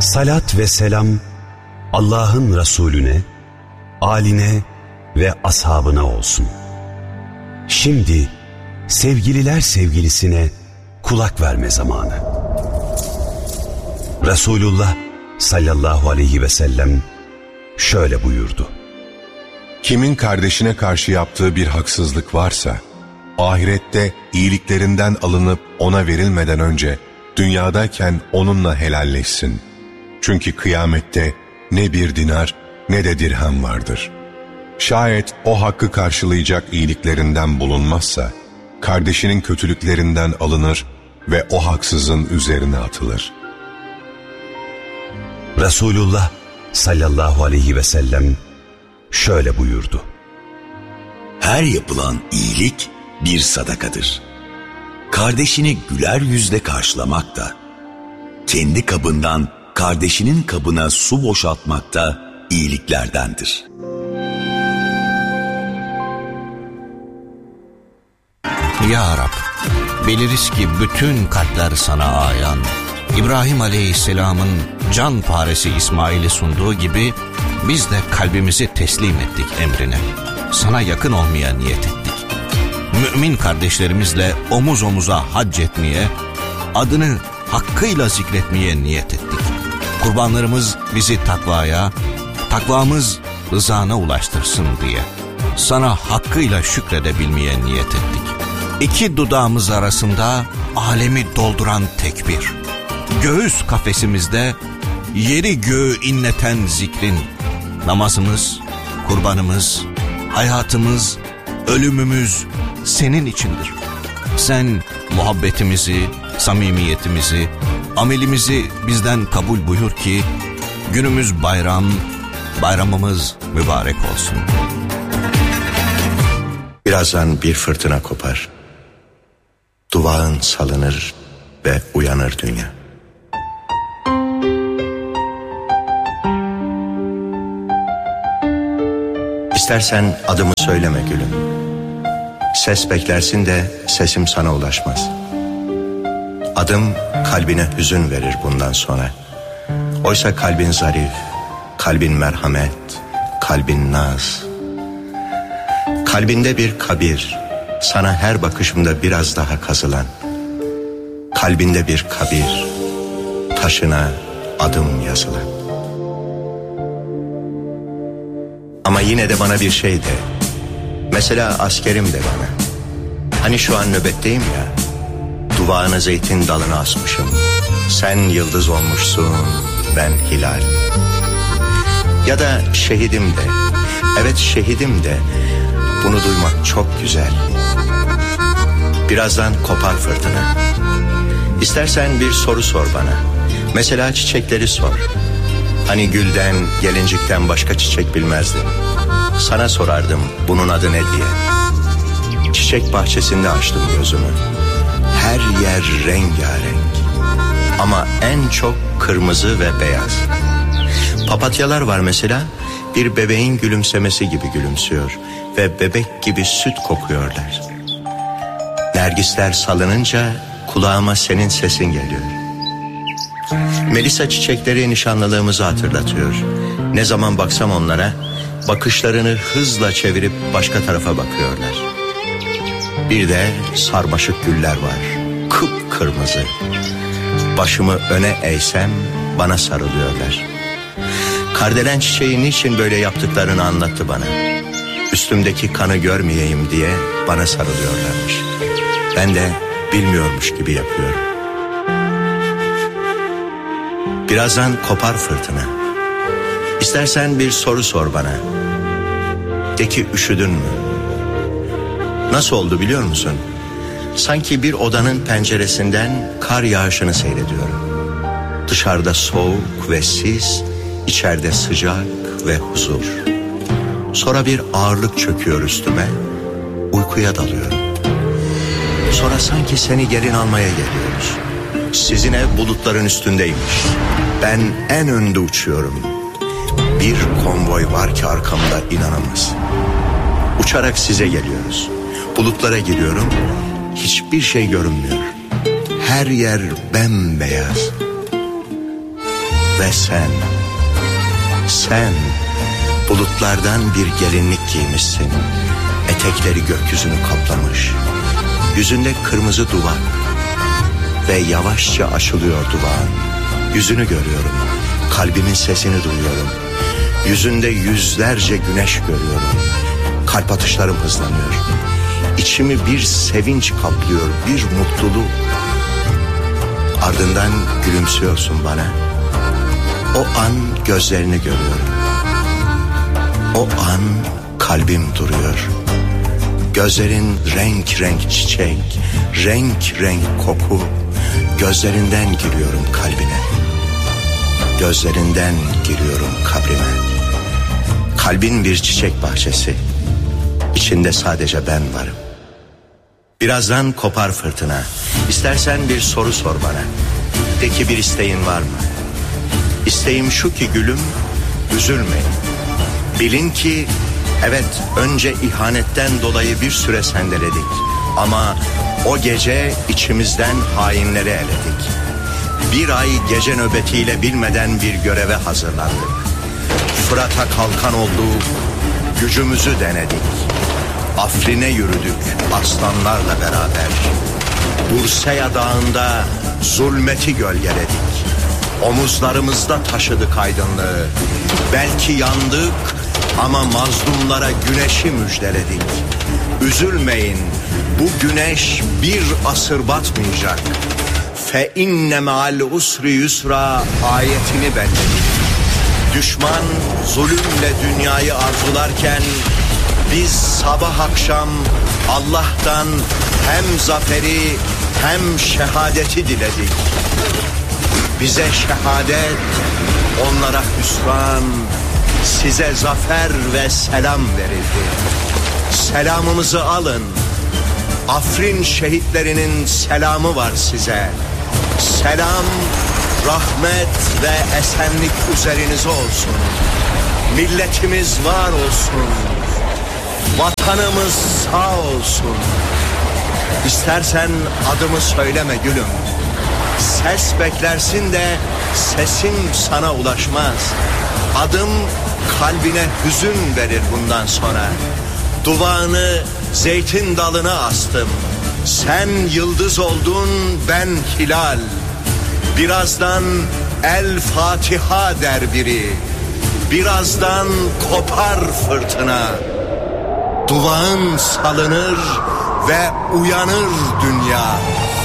Salat ve selam Allah'ın Resulüne, âline ve ashabına olsun. Şimdi sevgililer sevgilisine kulak verme zamanı. Resulullah sallallahu aleyhi ve sellem şöyle buyurdu. Kimin kardeşine karşı yaptığı bir haksızlık varsa, ahirette iyiliklerinden alınıp ona verilmeden önce dünyadayken onunla helalleşsin. Çünkü kıyamette ne bir dinar ne de dirhem vardır. Şayet o hakkı karşılayacak iyiliklerinden bulunmazsa, kardeşinin kötülüklerinden alınır ve o haksızın üzerine atılır. Resulullah sallallahu aleyhi ve sellem şöyle buyurdu. Her yapılan iyilik bir sadakadır. Kardeşini güler yüzle karşılamak da, kendi kabından kardeşinin kabına su boşaltmak da iyiliklerdendir. Ya Rab, biliriz ki bütün kalpler sana ayan. İbrahim Aleyhisselam'ın can faresi İsmail'i sunduğu gibi biz de kalbimizi teslim ettik emrine. Sana yakın olmaya niyet ettik. Mümin kardeşlerimizle omuz omuza hac etmeye, adını hakkıyla zikretmeye niyet ettik. Kurbanlarımız bizi takvaya, takvamız rızana ulaştırsın diye sana hakkıyla şükredebilmeye niyet ettik. İki dudağımız arasında alemi dolduran tekbir, göğüs kafesimizde yeri göğü inleten zikrin, namazımız, kurbanımız, hayatımız, ölümümüz senin içindir. Sen muhabbetimizi, samimiyetimizi, amelimizi bizden kabul buyur ki günümüz bayram, bayramımız mübarek olsun. Birazdan bir fırtına kopar. Duvağın salınır ve uyanır dünya. İstersen adımı söyleme gülüm. Ses beklersin de sesim sana ulaşmaz. Adım kalbine hüzün verir bundan sonra. Oysa kalbin zarif, kalbin merhamet, kalbin naz. Kalbinde bir kabir, sana her bakışımda biraz daha kazılan. Kalbinde bir kabir, taşına adım yazılan. Ama yine de bana bir şey de. Mesela askerim de bana. Hani şu an nöbetteyim ya. Duvağına zeytin dalını asmışım. Sen yıldız olmuşsun, ben hilal. Ya da şehidim de. Evet şehidim de. Bunu duymak çok güzel. Birazdan kopar fırtına. İstersen bir soru sor bana. Mesela çiçekleri sor. Hani gülden, gelincikten başka çiçek bilmezdim. Sana sorardım bunun adı ne diye. Çiçek bahçesinde açtım gözümü. Her yer rengarenk. Ama en çok kırmızı ve beyaz. Papatyalar var mesela. Bir bebeğin gülümsemesi gibi gülümsüyor. Ve bebek gibi süt kokuyorlar. Nergisler salınınca kulağıma senin sesin geliyor. Melisa çiçekleri nişanlılığımızı hatırlatıyor. Ne zaman baksam onlara, bakışlarını hızla çevirip başka tarafa bakıyorlar. Bir de sarmaşık güller var, kıpkırmızı. Başımı öne eğsem bana sarılıyorlar. Kardelen çiçeği niçin böyle yaptıklarını anlattı bana. Üstümdeki kanı görmeyeyim diye bana sarılıyorlarmış. Ben de bilmiyormuş gibi yapıyorum. Birazdan kopar fırtına. İstersen bir soru sor bana. De ki üşüdün mü? Nasıl oldu biliyor musun? Sanki bir odanın penceresinden kar yağışını seyrediyorum. Dışarıda soğuk ve sis, içeride sıcak ve huzur. Sonra bir ağırlık çöküyor üstüme, uykuya dalıyorum. Sonra sanki seni gelin almaya geliyoruz. Sizin ev bulutların üstündeymiş. Ben en önde uçuyorum. Bir konvoy var ki arkamda inanamaz. Uçarak size geliyoruz. Bulutlara giriyorum. Hiçbir şey görünmüyor. Her yer bembeyaz. Ve sen bulutlardan bir gelinlik giymişsin. Etekleri gökyüzünü kaplamış. Yüzünde kırmızı duvak ve yavaşça açılıyor duvağın. Yüzünü görüyorum, kalbimin sesini duyuyorum. Yüzünde yüzlerce güneş görüyorum. Kalp atışlarım hızlanıyor. İçimi bir sevinç kaplıyor, bir mutluluk. Ardından gülümsüyorsun bana. O an gözlerini görüyorum. O an kalbim duruyor. Gözlerin renk renk çiçek, renk renk koku. Gözlerinden giriyorum kalbine. Gözlerinden giriyorum kabrime. Kalbin bir çiçek bahçesi. İçinde sadece ben varım. Birazdan kopar fırtına. İstersen bir soru sor bana. De ki bir isteğin var mı? İsteğim şu ki gülüm, üzülmeyin. Bilin ki evet, önce ihanetten dolayı bir süre sendeledik. Ama o gece içimizden hainleri eledik. Bir ay gece nöbetiyle bilmeden bir göreve hazırlandık. Fırat'a kalkan olduk, gücümüzü denedik. Afrin'e yürüdük aslanlarla beraber. Burseya dağında zulmeti gölgeledik. Omuzlarımızda taşıdık aydınlığı. Belki yandık ama mazlumlara güneşi müjdeledik. Üzülmeyin, bu güneş bir asır batmayacak. Fe inne me'al usri yusra ayetini belledik. Düşman zulümle dünyayı arzularken biz sabah akşam Allah'tan hem zaferi hem şehadeti diledik. Bize şehadet, onlara hüsran, size zafer ve selam verildi. Selamımızı alın. Afrin şehitlerinin selamı var size. Selam, rahmet ve esenlik üzerinize olsun. Milletimiz var olsun. Vatanımız sağ olsun. İstersen adımı söyleme gülüm. Ses beklersin de sesim sana ulaşmaz. Adım kalbine hüzün verir bundan sonra. Duvağını zeytin dalına astım. Sen yıldız oldun, ben hilal. Birazdan El Fatiha der biri. Birazdan kopar fırtına. Duvağın salınır ve uyanır dünya.